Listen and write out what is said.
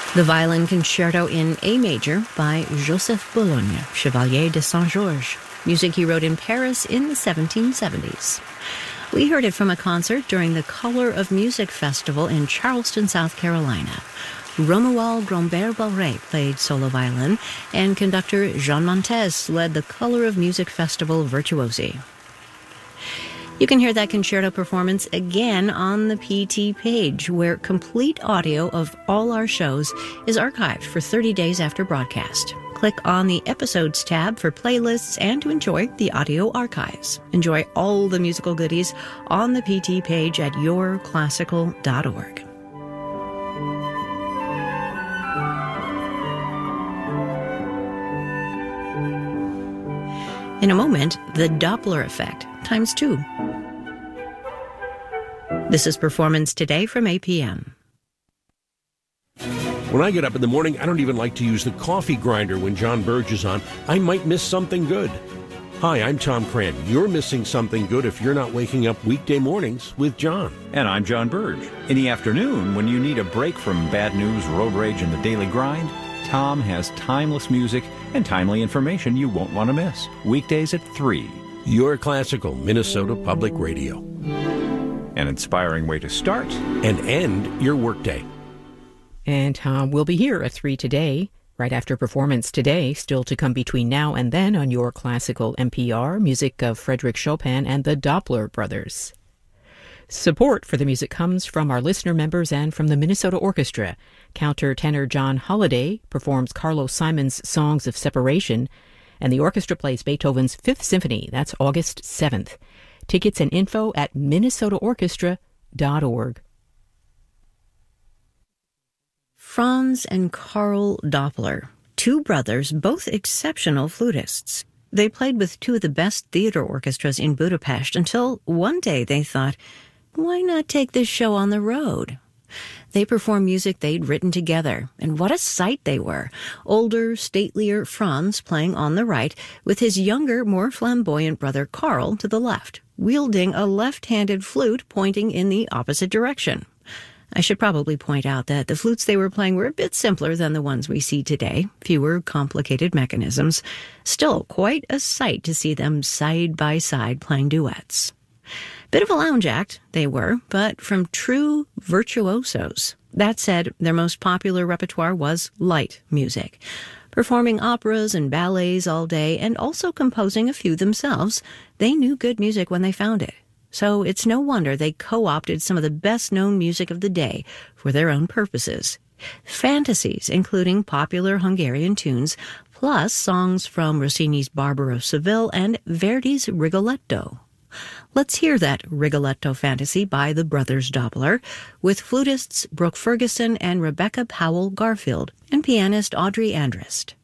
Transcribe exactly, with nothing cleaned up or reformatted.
The Violin Concerto in A Major by Joseph Boulogne, Chevalier de Saint-Georges, music he wrote in Paris in the seventeen seventies. We heard it from a concert during the Color of Music Festival in Charleston, South Carolina. Romuald Grambert-Barré played solo violin, and conductor Jean Montes led the Color of Music Festival virtuosi. You can hear that concerto performance again on the P T page, where complete audio of all our shows is archived for thirty days after broadcast. Click on the Episodes tab for playlists and to enjoy the audio archives. Enjoy all the musical goodies on the P T page at your classical dot org. In a moment, the Doppler effect, times two. This is Performance Today from A P M. When I get up in the morning, I don't even like to use the coffee grinder when John Burge is on. I might miss something good. Hi, I'm Tom Cran. You're missing something good if you're not waking up weekday mornings with John. And I'm John Burge. In the afternoon, when you need a break from bad news, road rage, and the daily grind, Tom has timeless music and timely information you won't want to miss. Weekdays at three. Your classical Minnesota Public Radio. An inspiring way to start and end your workday. And Tom will be here at three today, right after Performance Today, still to come between now and then on your classical N P R, music of Frédéric Chopin and the Doppler brothers. Support for the music comes from our listener members and from the Minnesota Orchestra. Countertenor John Holliday performs Carlos Simon's Songs of Separation, and the orchestra plays Beethoven's Fifth Symphony. That's August seventh. Tickets and info at minnesota orchestra dot org. Franz and Karl Doppler, two brothers, both exceptional flutists. They played with two of the best theater orchestras in Budapest until one day they thought, why not take this show on the road? They performed music they'd written together, and what a sight they were. Older, statelier Franz playing on the right, with his younger, more flamboyant brother Karl to the left, wielding a left-handed flute pointing in the opposite direction. I should probably point out that the flutes they were playing were a bit simpler than the ones we see today, fewer complicated mechanisms. Still quite a sight to see them side by side playing duets. Bit of a lounge act, they were, but from true virtuosos. That said, their most popular repertoire was light music, performing operas and ballets all day and also composing a few themselves. They knew good music when they found it. So it's no wonder they co-opted some of the best-known music of the day for their own purposes. Fantasies, including popular Hungarian tunes, plus songs from Rossini's Barber of Seville and Verdi's Rigoletto. Let's hear that Rigoletto fantasy by the brothers Doppler, with flutists Brooke Ferguson and Rebecca Powell Garfield, and pianist Audrey Andrist.